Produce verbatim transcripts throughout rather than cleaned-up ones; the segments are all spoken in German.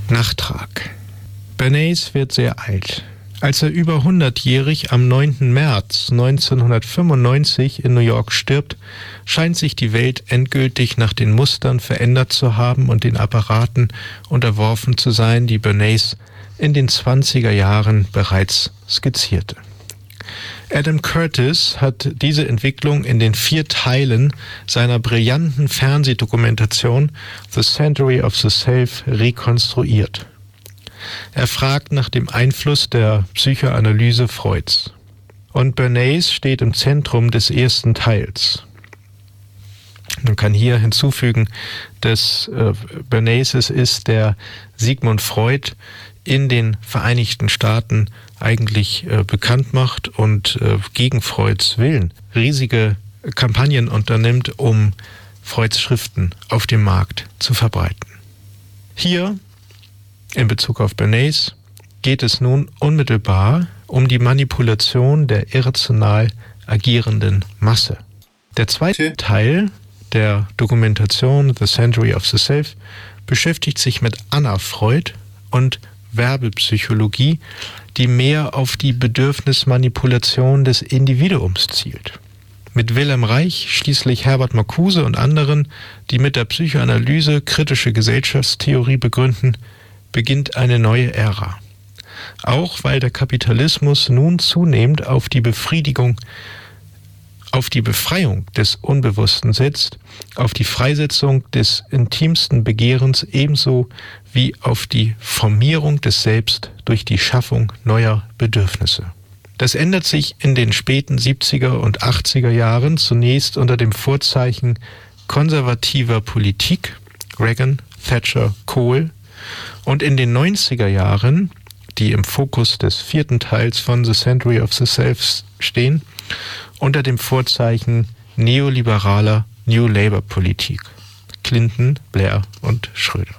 Nachtrag. Bernays wird sehr alt. Als er über hundertjährig am neunten März neunzehnhundertfünfundneunzig in New York stirbt, scheint sich die Welt endgültig nach den Mustern verändert zu haben und den Apparaten unterworfen zu sein, die Bernays in den zwanziger Jahren bereits skizzierte. Adam Curtis hat diese Entwicklung in den vier Teilen seiner brillanten Fernsehdokumentation The Century of the Self rekonstruiert. Er fragt nach dem Einfluss der Psychoanalyse Freuds. Und Bernays steht im Zentrum des ersten Teils. Man kann hier hinzufügen, dass äh, Bernays es ist, der Sigmund Freud in den Vereinigten Staaten eigentlich äh, bekannt macht und äh, gegen Freuds Willen riesige Kampagnen unternimmt, um Freuds Schriften auf dem Markt zu verbreiten. Hier in Bezug auf Bernays geht es nun unmittelbar um die Manipulation der irrational agierenden Masse. Der zweite Teil der Dokumentation The Century of the Self beschäftigt sich mit Anna Freud und Werbepsychologie, die mehr auf die Bedürfnismanipulation des Individuums zielt. Mit Wilhelm Reich, schließlich Herbert Marcuse und anderen, die mit der Psychoanalyse kritische Gesellschaftstheorie begründen, beginnt eine neue Ära. Auch weil der Kapitalismus nun zunehmend auf die Befriedigung, auf die Befreiung des Unbewussten setzt, auf die Freisetzung des intimsten Begehrens ebenso wie auf die Formierung des Selbst durch die Schaffung neuer Bedürfnisse. Das ändert sich in den späten siebziger und achtziger Jahren zunächst unter dem Vorzeichen konservativer Politik, Reagan, Thatcher, Kohl, und in den neunziger Jahren, die im Fokus des vierten Teils von The Century of the Self stehen, unter dem Vorzeichen neoliberaler New Labour Politik, Clinton, Blair und Schröder.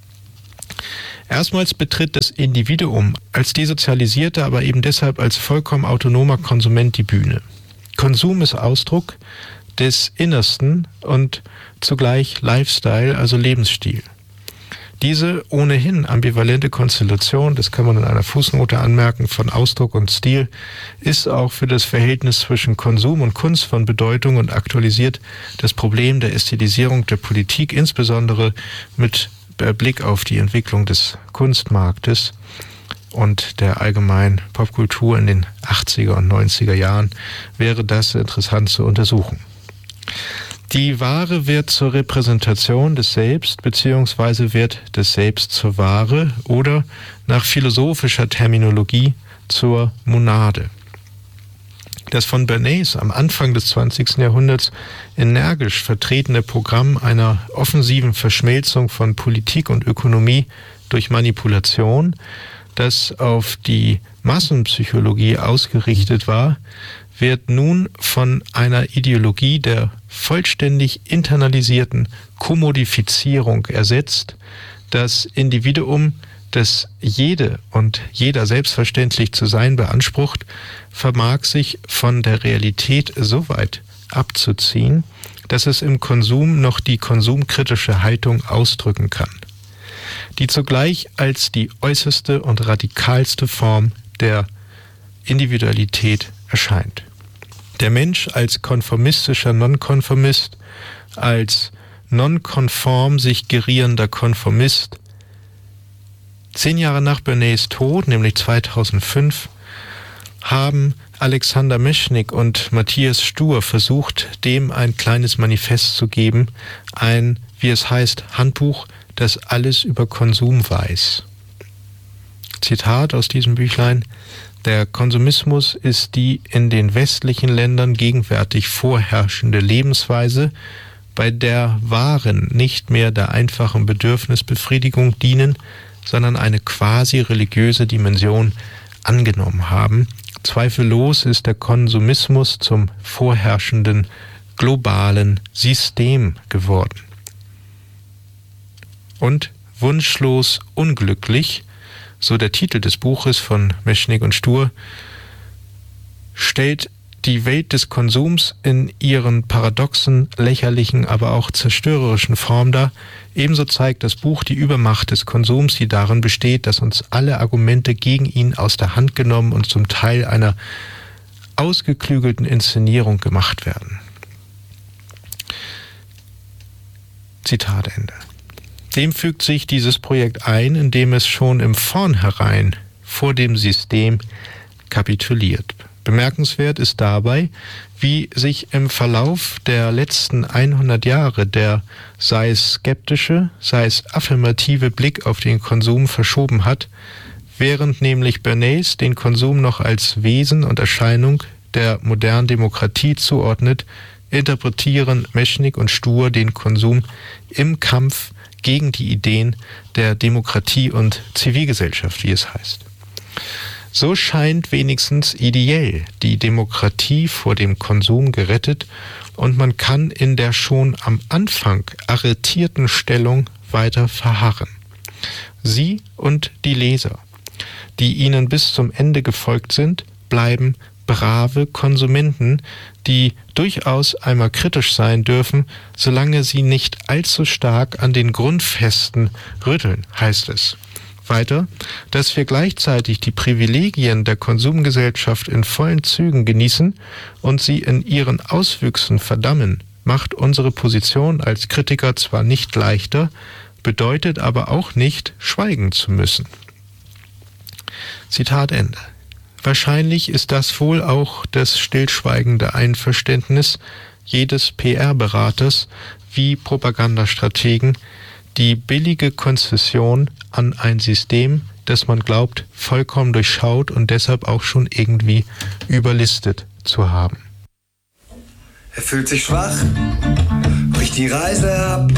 Erstmals betritt das Individuum als desozialisierter, aber eben deshalb als vollkommen autonomer Konsument die Bühne. Konsum ist Ausdruck des Innersten und zugleich Lifestyle, also Lebensstil. Diese ohnehin ambivalente Konstellation, das kann man in einer Fußnote anmerken, von Ausdruck und Stil, ist auch für das Verhältnis zwischen Konsum und Kunst von Bedeutung und aktualisiert das Problem der Ästhetisierung der Politik, insbesondere mit Blick auf die Entwicklung des Kunstmarktes und der allgemeinen Popkultur in den achtziger und neunziger Jahren, wäre das interessant zu untersuchen. Die Ware wird zur Repräsentation des Selbst bzw. wird des Selbst zur Ware oder nach philosophischer Terminologie zur Monade. Das von Bernays am Anfang des zwanzigsten Jahrhunderts energisch vertretene Programm einer offensiven Verschmelzung von Politik und Ökonomie durch Manipulation, das auf die Massenpsychologie ausgerichtet war, wird nun von einer Ideologie der vollständig internalisierten Kommodifizierung ersetzt. Das Individuum, das jede und jeder selbstverständlich zu sein beansprucht, vermag sich von der Realität so weit abzuziehen, dass es im Konsum noch die konsumkritische Haltung ausdrücken kann, die zugleich als die äußerste und radikalste Form der Individualität erscheint. Der Mensch als konformistischer Nonkonformist, als nonkonform sich gerierender Konformist. Zehn Jahre nach Bernays Tod, nämlich zweitausendfünf, haben Alexander Meschnik und Matthias Stuhr versucht, dem ein kleines Manifest zu geben, ein, wie es heißt, Handbuch, das alles über Konsum weiß. Zitat aus diesem Büchlein: Der Konsumismus ist die in den westlichen Ländern gegenwärtig vorherrschende Lebensweise, bei der Waren nicht mehr der einfachen Bedürfnisbefriedigung dienen, sondern eine quasi religiöse Dimension angenommen haben. Zweifellos ist der Konsumismus zum vorherrschenden globalen System geworden. Und wunschlos unglücklich, so der Titel des Buches von Meschnik und Stuhr, stellt die Welt des Konsums in ihren paradoxen, lächerlichen, aber auch zerstörerischen Form dar. Ebenso zeigt das Buch die Übermacht des Konsums, die darin besteht, dass uns alle Argumente gegen ihn aus der Hand genommen und zum Teil einer ausgeklügelten Inszenierung gemacht werden. Zitat Ende. Dem fügt sich dieses Projekt ein, indem es schon im Vornherein vor dem System kapituliert. Bemerkenswert ist dabei, wie sich im Verlauf der letzten hundert Jahre der, sei es skeptische, sei es affirmative Blick auf den Konsum verschoben hat, während nämlich Bernays den Konsum noch als Wesen und Erscheinung der modernen Demokratie zuordnet, interpretieren Meschnik und Stur den Konsum im Kampf gegen die Ideen der Demokratie und Zivilgesellschaft, wie es heißt. So scheint wenigstens ideell die Demokratie vor dem Konsum gerettet und man kann in der schon am Anfang arretierten Stellung weiter verharren. Sie und die Leser, die ihnen bis zum Ende gefolgt sind, bleiben brave Konsumenten, die durchaus einmal kritisch sein dürfen, solange sie nicht allzu stark an den Grundfesten rütteln, heißt es. Weiter, dass wir gleichzeitig die Privilegien der Konsumgesellschaft in vollen Zügen genießen und sie in ihren Auswüchsen verdammen, macht unsere Position als Kritiker zwar nicht leichter, bedeutet aber auch nicht, schweigen zu müssen. Zitat Ende. Wahrscheinlich ist das wohl auch das stillschweigende Einverständnis jedes P R-Beraters wie Propagandastrategen, die billige Konzession an ein System, das man glaubt, vollkommen durchschaut und deshalb auch schon irgendwie überlistet zu haben. Er fühlt sich schwach, bricht die Reise ab.